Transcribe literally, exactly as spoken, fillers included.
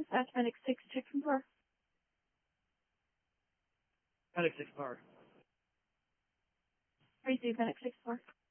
Dispatch Medic six, check from four. Medic six four. Receive Medic six four.